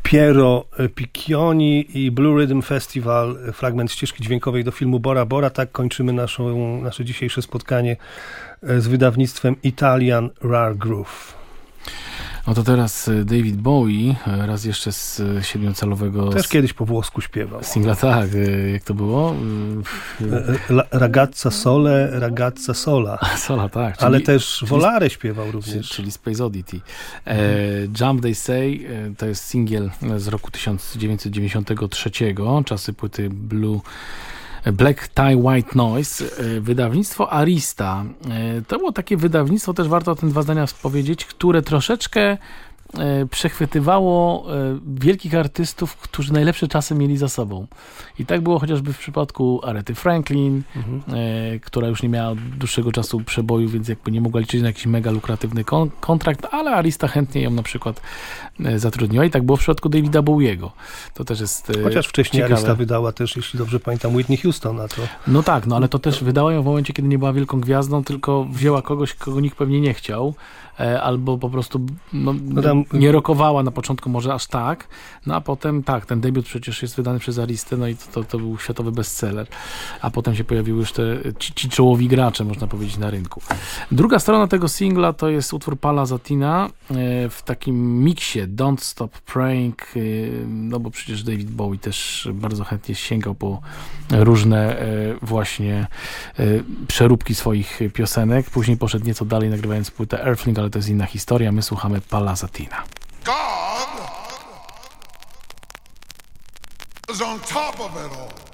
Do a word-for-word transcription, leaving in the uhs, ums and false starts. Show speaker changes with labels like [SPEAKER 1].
[SPEAKER 1] Piero Piccioni i Blue Rhythm Festival, fragment ścieżki dźwiękowej do filmu Bora Bora. Tak kończymy naszą, nasze dzisiejsze spotkanie z wydawnictwem Italian Rare Groove.
[SPEAKER 2] No to teraz David Bowie, raz jeszcze z siedmiocalowego...
[SPEAKER 1] Też kiedyś po włosku śpiewał.
[SPEAKER 2] Singla, tak. Jak to było?
[SPEAKER 1] La, ragazza sole, ragazza sola.
[SPEAKER 2] Sola, tak.
[SPEAKER 1] Ale
[SPEAKER 2] czyli,
[SPEAKER 1] też Volare śpiewał również.
[SPEAKER 2] Czyli Space Oddity. E, Jump They Say to jest singiel z roku tysiąc dziewięćset dziewięćdziesiątego trzeciego, czasy płyty Blue... Black Tie White Noise, wydawnictwo Arista. To było takie wydawnictwo, też warto o tym dwa zdania powiedzieć, które troszeczkę przechwytywało wielkich artystów, którzy najlepsze czasy mieli za sobą. I tak było chociażby w przypadku Arety Franklin, mhm. która już nie miała dłuższego czasu przeboju, więc jakby nie mogła liczyć na jakiś mega lukratywny kon- kontrakt, ale Arista chętnie ją na przykład zatrudniła i tak było w przypadku Davida Bowiego. To też jest
[SPEAKER 1] Chociaż wcześniej
[SPEAKER 2] ciekawe.
[SPEAKER 1] Arista wydała też, jeśli dobrze pamiętam, Whitney Houston na to.
[SPEAKER 2] No tak, no ale to też wydała ją w momencie, kiedy nie była wielką gwiazdą, tylko wzięła kogoś, kogo nikt pewnie nie chciał, albo po prostu no, no tam... nie rokowała na początku może aż tak, no a potem tak, ten debiut przecież jest wydany przez Aristę, no i to, to, to był światowy bestseller, a potem się pojawiły już te ci, ci czołowi gracze, można powiedzieć, na rynku. Druga strona tego singla to jest utwór Pala Zatina w takim miksie Don't Stop Praying, no bo przecież David Bowie też bardzo chętnie sięgał po różne właśnie przeróbki swoich piosenek, później poszedł nieco dalej, nagrywając płytę Earthling, ale to jest inna historia. My słuchamy Pala Zatina.
[SPEAKER 3] God is on top of it all.